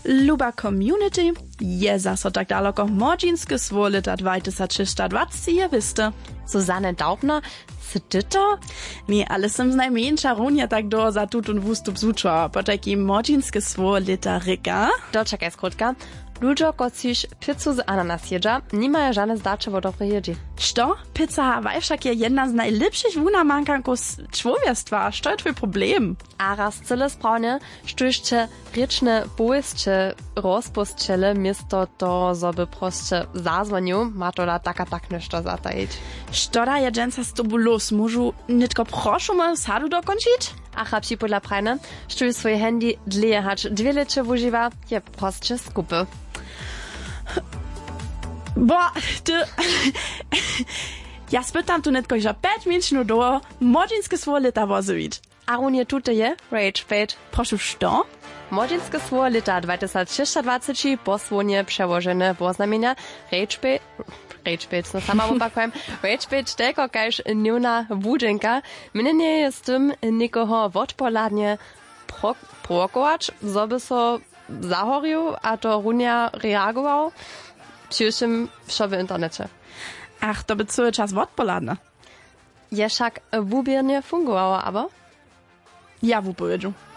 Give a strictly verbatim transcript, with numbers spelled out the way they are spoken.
Luba community, je zaso tak daleko młodzieńskie słowo lata dwa tysiące dwadzieścia je wiste. Susanne Daubner, sydyto? Nie, ale som znajmniejsza runia tak do za tutun wustup zucza, po takim młodzieńskie słowo lata ryka. Doczekaj skrótka. Ludzie, kociś pizzu z ananas jedza, nie mają żadne zdacze wo dobre jedzi. Što? Pizza wajszak je jedna z najlepszych wunamankanków człowiestwa. Što je twój problem? A raz cyle sprawnie, sztuście ryczne bójście rozpustczele, miasto to, żeby proste zazwaniu, ma to da taka tak nešto zatajić. Što da je dżęca z tobu los? Můžu nitko prošume sadu dokončić? A chlapci podla prajne, štuj swoje handy dlije hać dwie lecze używa, je proste skupy. Bo, ty... ja spytam tu netko, że pięć minut do młodzieńskie słowo lata wozywić. A runie tutaj je Rage Bait. Proszę, što? Młodzieńskie słowo lata dwa tysiące dwadzieścia posłonie przełożone w oznamienia Rage Bait. Rage Bait, no sama opakujem. Rage Bait tylko każ niuna wudzenka. Mnie jest tym nikogo odpoladnie prokować, żeby so zahorił, a to runia reagował. Przyjrzym w internecie. Ach, to by cały czas odpoladne. Je však wubiernie fungowało, aber? Ja w upowiedzu.